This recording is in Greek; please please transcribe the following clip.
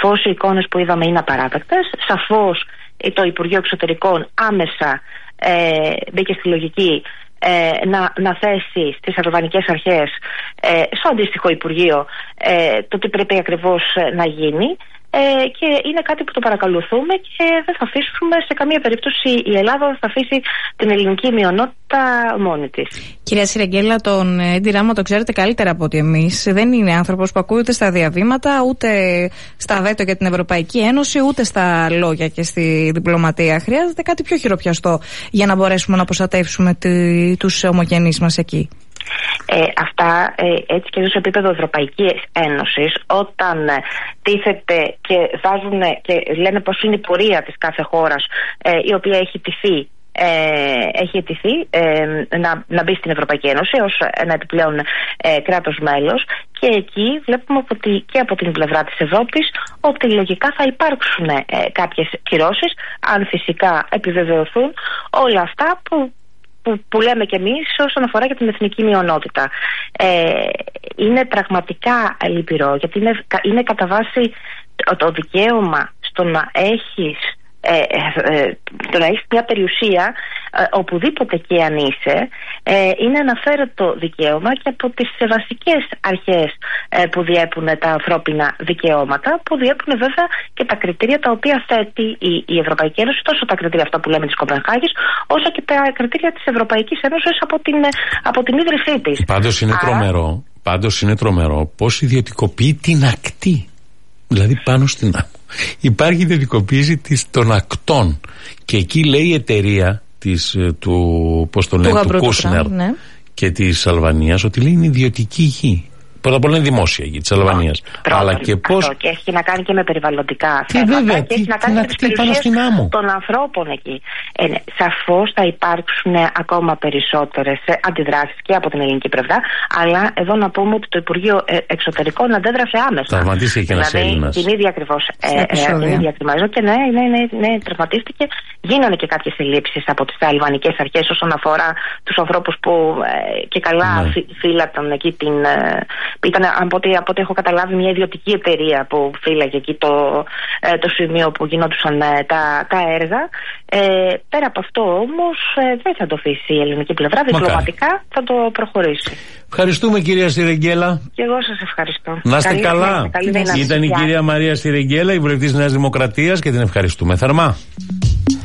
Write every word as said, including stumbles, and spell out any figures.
Σαφώς οι εικόνες που είδαμε είναι απαράδεκτες. Σαφώς το Υπουργείο Εξωτερικών άμεσα ε, μπήκε στη λογική ε, να, να θέσει στις αλβανικές αρχές, ε, στο αντίστοιχο Υπουργείο, ε, το τι πρέπει ακριβώς να γίνει. Ε, και είναι κάτι που το παρακολουθούμε και δεν θα αφήσουμε σε καμία περίπτωση, η Ελλάδα δεν θα αφήσει την ελληνική μειονότητα μόνη της. Κυρία Σιρεγγέλα, τον Έντι Ράμα το ξέρετε καλύτερα από ότι εμείς. Δεν είναι άνθρωπος που ακούει ούτε στα διαβήματα, ούτε στα βέτο για την Ευρωπαϊκή Ένωση, ούτε στα λόγια και στη διπλωματία. Χρειάζεται κάτι πιο χειροπιαστό για να μπορέσουμε να προστατεύσουμε τη, τους ομογενείς μας εκεί. Ε, αυτά ε, έτσι και εδώ σε επίπεδο Ευρωπαϊκής Ένωσης, όταν ε, τίθεται και βάζουν και λένε πως είναι η πορεία της κάθε χώρας ε, η οποία έχει τηθεί ε, έχει αιτηθεί ε, να, να μπει στην Ευρωπαϊκή Ένωση ως ένα επιπλέον ε, κράτος μέλος, και εκεί βλέπουμε ότι και από την πλευρά της Ευρώπης ότι λογικά θα υπάρξουν ε, κάποιες κυρώσεις, αν φυσικά επιβεβαιωθούν όλα αυτά που Που, που λέμε κι εμείς όσον αφορά για την εθνική μειονότητα. Ε, είναι πραγματικά λυπηρό, γιατί είναι, είναι κατά βάση το, το δικαίωμα στο να έχεις ε, ε, το να έχεις μια περιουσία ε, οπουδήποτε και αν είσαι, ε, είναι αναφέρετο δικαίωμα και από τις βασικές αρχές ε, που διέπουν τα ανθρώπινα δικαιώματα, που διέπουν βέβαια και τα κριτήρια τα οποία θέτει η, η Ευρωπαϊκή Ένωση, τόσο τα κριτήρια αυτά που λέμε της Κοπενχάγης, όσο και τα κριτήρια της Ευρωπαϊκής Ένωσης από την, από την ίδρυσή της. Πάντως είναι Άρα... τρομερό, πάντως είναι τρομερό πώς ιδιωτικοποιεί την ακτή. Δηλαδή πάνω στην άκρη. Υπάρχει ιδιωτικοποίηση της, των ακτών, και εκεί λέει η εταιρεία της, του, πώς το λένε, του, του Κούσνερ, ναι, και της Αλβανίας, ότι λέει είναι ιδιωτική γη. Πρώτα απ' όλα είναι δημόσια γη της Αλβανίας. Πρώτα, αλλά και πώς. Και έχει να κάνει και με περιβαλλοντικά τι, θέματα. Βέβαια, και έχει να κάνει με τις περιουσίες των ανθρώπων εκεί. Ε, ναι, σαφώς θα υπάρξουν ακόμα περισσότερες αντιδράσεις και από την ελληνική πλευρά. Αλλά εδώ να πούμε ότι το Υπουργείο Εξωτερικών αντέδρασε άμεσα. Τραυματίστηκε και ένας δηλαδή, Έλληνας. Την ίδια ακριβώς. Ε, ε, και ναι, ναι, ναι, ναι, τραυματίστηκε. Γίνανε και κάποιες συλλήψεις από τις αλβανικές αρχές όσον αφορά τους ανθρώπους που ε, και καλά ναι. φύλαταν εκεί την. Ε, Ήταν από ό,τι, από ό,τι έχω καταλάβει μια ιδιωτική εταιρεία που φύλαγε εκεί το, ε, το σημείο που γινόντουσαν ε, τα, τα έργα. Ε, πέρα από αυτό όμως ε, δεν θα το αφήσει η ελληνική πλευρά, διπλωματικά θα το προχωρήσει. Ευχαριστούμε κυρία Σιρεγγέλα. Και εγώ σας ευχαριστώ. Να είστε καλά. Καλή, καλή Ήταν η κυρία Μαρία Σιρεγγέλα, η βουλευτής Νέας Δημοκρατίας, και την ευχαριστούμε θερμά.